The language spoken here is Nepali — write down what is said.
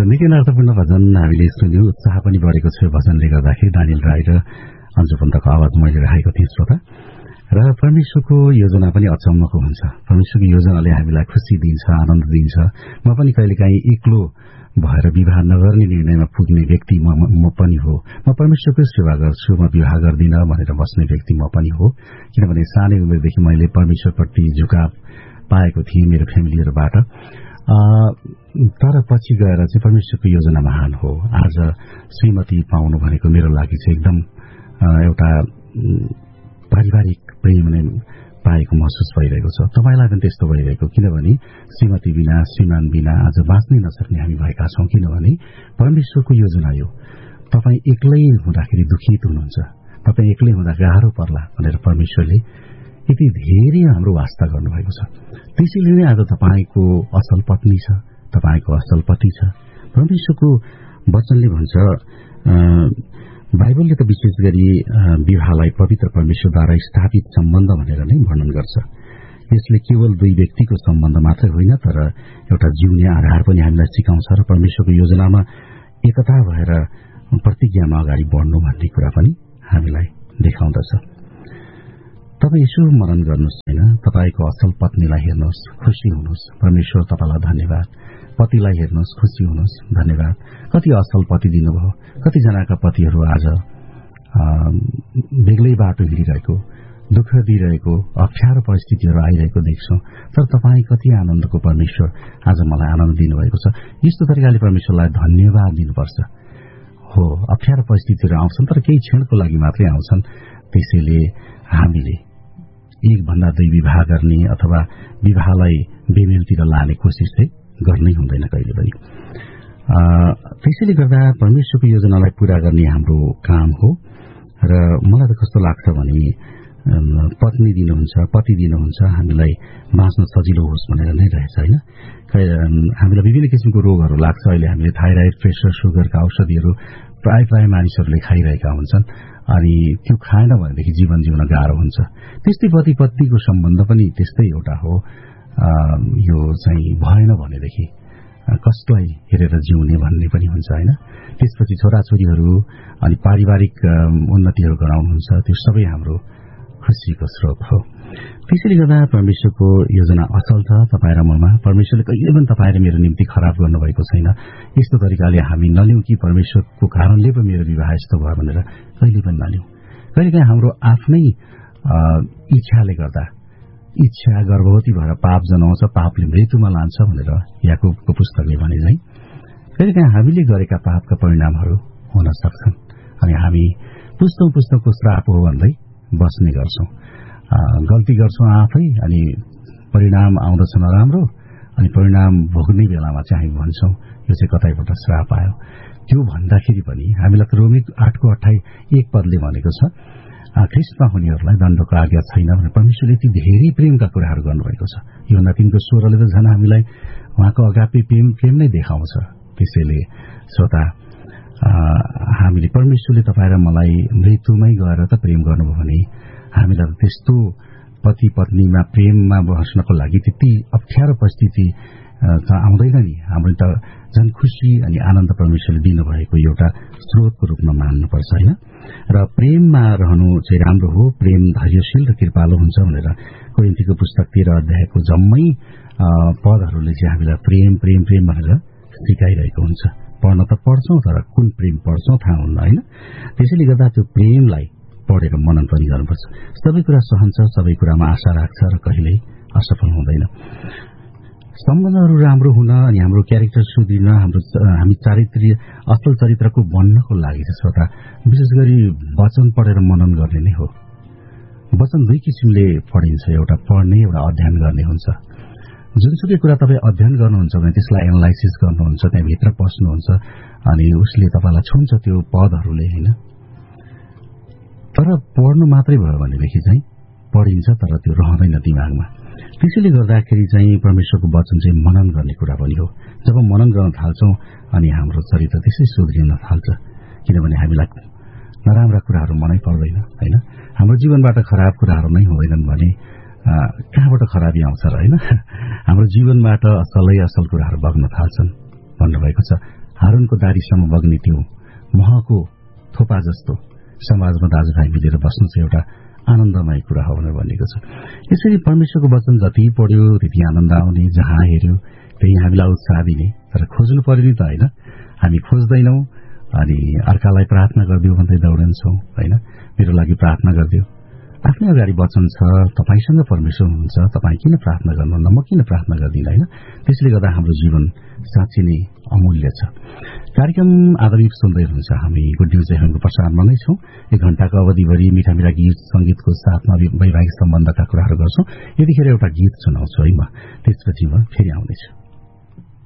निकै अर्थपूर्ण भजन हामीले सुन्यौं। उत्साह पनि बढेको छ भजनले गर्दाखेरि। दानियल राई र अन्जु पन्तको आवाज मैले राखेको थिएँ श्रोता। र परमेश्वरको योजना पनि अचम्मको हुन्छ। परमेश्वरको योजनाले हामीलाई खुशी दिन्छ, आनन्द दिन्छ। म पनि कहिलेकाहीँ एक्लो भएर विवाह नगर्ने निर्णयमा पुग्ने व्यक्ति म पनि हो। म परमेश्वरकै सेवा गर्छु, म विवाह गर्दिन भनेर बस्ने व्यक्ति म पनि हो। किनभने सानै उमेरदेखि मैले परमेश्वरप्रति झुकाव पाएको थिएँ मेरो फ्यामिलीहरूबाट। तर पछि गएर चाहिँ परमेश्वरको योजना महान हो। आज श्रीमती पाउनु भनेको मेरो लागि चाहिँ एकदम एउटा पारिवारिक प्रेम नै पाएको महसुस भइरहेको छ। तपाईलाई पनि त्यस्तो भइरहेको, किनभने श्रीमती बिना, श्रीमान बिना आज बाँच्नै नसक्ने हामी भएका छौं। किनभने परमेश्वरको योजना यो। तपाई एक्लै हुँदाखेरि दुखित हुनुहुन्छ, तपाई एक्लै हुँदा गाह्रो पर्ला भनेर परमेश्वरले यति धेरै हाम्रो वास्ता गर्नुभएको छ। त्यसैले नै आज तपाईको असल पत्नी छ, तपाईको असल पति छ। परमेश्वरको वचनले भन्छ, बाइबलले त विशेष गरी विवाहलाई पवित्र परमेश्वरद्वारा स्थापित सम्बन्ध भनेर नै वर्णन गर्छ। यसले केवल दुई व्यक्तिको सम्बन्ध मात्रै होइन, तर एउटा जिउने आधार पनि हामीलाई सिकाउँछ र परमेश्वरको योजनामा एकता भएर प्रतिज्ञामा अगाडि बढ्नु भन्ने कुरा पनि हामीलाई देखाउँदछ। तपाईं यसो मनन गर्नुहोस् हैन, तपाईको असल पत्नीलाई हेर्नुहोस्, खुशी हुनुहोस्, परमेश्वर तपाईलाई धन्यवाद। पतिलाई हेर्नुहोस्, खुशी हुनुहोस्, धन्यवाद। कति असल पति दिनुभयो। कतिजनाका पतिहरू आज बेग्लै बाटो हिँडिरहेको, दुःख दिइरहेको, अप्ठ्यारो परिस्थितिहरू आइरहेको देख्छौं। तर तपाई कति आनन्दको परमेश्वर आज मलाई आनन्द दिनुभएको छ। यस्तो तरिकाले परमेश्वरलाई धन्यवाद दिनुपर्छ। हो, अप्ठ्यारो परिस्थितिहरू आउँछन्, तर केही क्षणको लागि मात्रै आउँछन्। त्यसैले हामीले एक भन्दा दुई विवाह गर्ने अथवा विवाहलाई बेमेलतिर लाने कोसिस चाहिँ गर्नै हुँदैन कहिले पनि। त्यसैले गर्दा परमेश्वरको योजनालाई पूरा गर्ने हाम्रो काम हो। र मलाई त कस्तो लाग्छ भने पत्नी दिनुहुन्छ, पति दिनुहुन्छ, हामीलाई बाँच्न सजिलो होस् भनेर नै रहेछ हैन। हामीलाई विभिन्न किसिमको रोगहरू लाग्छ। अहिले हामीले थाइराइड, प्रेसर, सुगरका औषधिहरू प्राय मानिसहरूले खाइरहेका हुन्छन्। अनि त्यो खाएन भनेदेखि जीवन जिउन गाह्रो हुन्छ। त्यस्तै पति पत्नीको सम्बन्ध पनि त्यस्तै एउटा हो। यो चाहिँ भएन भनेदेखि कसलाई हेरेर जिउने भन्ने पनि हुन्छ हैन। त्यसपछि छोराछोरीहरू अनि पारिवारिक उन्नतिहरू गराउनुहुन्छ, त्यो सबै हाम्रो खुशीको स्रोत हो। त्यसैले गर्दा परमेश्वरको योजना असल छ तपाईँ र ममा। परमेश्वरले कहिले पनि तपाईँ र मेरो निम्ति खराब गर्नुभएको छैन। यस्तो तरिकाले हामी नलिउँ कि परमेश्वरको कारणले पो मेरो विवाह यस्तो भयो भनेर कहिले पनि नलिउँ। कहिलेकाहीँ हाम्रो आफ्नै इच्छाले गर्दा, इच्छा गर्भवती भएर पाप जन्माउँछ, पापले मृत्युमा लान्छ भनेर याकुबको पुस्तकले भने चाहिँ कहिलेकाहीँ हामीले गरेका पापका परिणामहरू हुन सक्छन् अनि हामी पुस्तौं श्राप हो भन्दै बस्ने गर्छौं। गल्ती गर्छौं आफै अनि परिणाम आउँदछ नराम्रो, अनि परिणाम भोग्ने बेलामा चाहिँ हामी भन्छौं यो चाहिँ कतैबाट श्राप आयो। त्यो भन्दाखेरि पनि हामीलाई त रोमी 8:28 पदले भनेको छ, ख्रीष्टमा हुनेहरूलाई दण्डको आज्ञा छैन भनेर परमेश्वरले यति धेरै प्रेमका कुराहरू गर्नुभएको छ। योहन्ना 3:16ले त झन् हामीलाई उहाँको अगापे प्रेम नै देखाउँछ। त्यसैले श्रोता, हामीले परमेश्वरले तपाईँ र मलाई मृत्युमै गएर त प्रेम गर्नुभयो भने हामीलाई त्यस्तो पति पत्नीमा प्रेममा बस्नको लागि त्यति अप्ठ्यारो परिस्थिति आउँदैन नि। हाम्रो त झन् खुशी अनि आनन्द परमेश्वरले दिनुभएको एउटा स्रोतको रूपमा मान्नुपर्छ हैन। र प्रेममा रहनु चाहिँ राम्रो हो। प्रेम धैर्यशील र कृपालु हुन्छ भनेर कोरिन्थीको पुस्तक 13 अध्यायको जम्मै पदहरूले चाहिँ हामीलाई प्रेम प्रेम प्रेम भनेर सिकाइरहेको हुन्छ। पढ्न त पढ्छौं, तर कुन प्रेम पढ्छौं थाहा हुन्न हैन। त्यसैले गर्दा त्यो प्रेमलाई पढेर मनन पनि गर्नुपर्छ। सबै कुरा सहन्छ, सबै कुरामा आशा राख्छ र कहिल्यै असफल हुँदैन। सम्बन्धहरू राम्रो हुन अनि हाम्रो क्यारेक्टर सुध्रिन, हामी चारित्र्य असल चरित्रको बन्नको लागि चाहिँ श्रोता विशेष गरी वचन पढेर मनन गर्ने नै हो। वचन दुई किसिमले पढिन्छ, एउटा पढ्ने, एउटा अध्ययन गर्ने हुन्छ। जुनसुकै कुरा तपाईँ अध्ययन गर्नुहुन्छ भने त्यसलाई एनालाइसिस गर्नुहुन्छ, त्यहाँभित्र पस्नुहुन्छ अनि उसले तपाईँलाई छुन्छ त्यो पदहरूले हैन। तर पढ्नु मात्रै भयो भनेदेखि चाहिँ पढिन्छ तर त्यो रहँदैन दिमागमा। त्यसैले गर्दाखेरि चाहिँ परमेश्वरको वचन चाहिँ मनन गर्ने कुरा पनि हो। जब मनन गर्न थाल्छौं अनि हाम्रो चरित्र त्यसै सुध्रिन थाल्छ, किनभने हामीलाई नराम्रा कुराहरू मनै पर्दैन हैन। हाम्रो जीवनबाट खराब कुराहरू नै हुँदैनन् भने कहाँबाट खराबी आउँछ र हैन। हाम्रो जीवनबाट असल कुराहरू बग्न थाल्छन् भन्नुभएको छ। हरणको दारीसम्म बग्ने त्यो महको थोपा जस्तो समाजमा दाजुभाइ मिलेर बस्नु चाहिँ एउटा आनन्दमय कुरा हो भनेर भनेको छ। यसरी परमेश्वरको वचन जति पढ्यो त्यति आनन्द आउने, जहाँ हेर्यो त्यही हामीलाई उत्साह दिने। तर खोज्नु पर्यो नि त, होइन? हामी खोज्दैनौं अनि अर्कालाई प्रार्थना गरिदियो भन्दै दौडन्छौं, होइन? मेरो लागि प्रार्थना गरिदियो। आफ्नै अगाडि वचन छ, तपाईसँग परमेश्वर हुनुहुन्छ, तपाईँ किन प्रार्थना गर्नुहुन्न, म किन प्रार्थना गर्दिन, होइन? त्यसले गर्दा हाम्रो जीवन साँच्चै नै अमूल्य छ। कार्यक्रम आदरणीय सुन्दै हुनुहुन्छ, हामी गुड न्यूज एफएमको प्रसारणमा नै छौं। 1 घण्टाको अवधिभरि मिठा मिठा गीत संगीतको साथमा वैवाहिक सम्बन्धका कुराहरू गर्छौं। यतिखेर एउटा गीत सुनाउँछु है म, त्यसपछि म फेरि आउनेछु।